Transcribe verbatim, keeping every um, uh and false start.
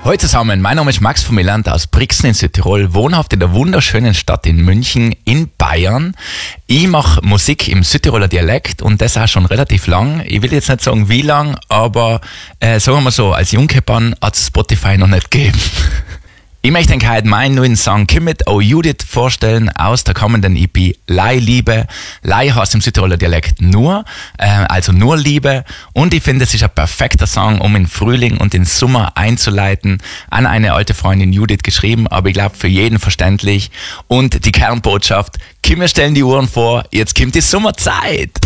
Hallo zusammen, mein Name ist Max von Milland aus Brixen in Südtirol, wohnhaft in der wunderschönen Stadt in München in Bayern. Ich mache Musik im Südtiroler Dialekt und das auch schon relativ lang. Ich will jetzt nicht sagen wie lang, aber äh, sagen wir so, als Jungkepan hat es Spotify noch nicht gegeben. Ich möchte euch heute meinen neuen Song Kimmet O Judith vorstellen aus der kommenden E P Lei Liebe. Lei heißt im Südtiroler Dialekt nur, äh, also nur Liebe. Und ich finde, es ist ein perfekter Song, um in Frühling und in Sommer einzuleiten. An eine alte Freundin Judith geschrieben, aber ich glaube für jeden verständlich. Und die Kernbotschaft, Kim, wir stellen die Uhren vor, jetzt kommt die Sommerzeit.